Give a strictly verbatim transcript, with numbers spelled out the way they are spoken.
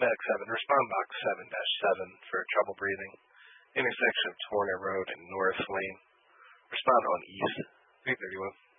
Static seven, respond box seven dash seven for trouble breathing. Intersection of Torner Road and Norris Lane. Respond on East, three thirty-one.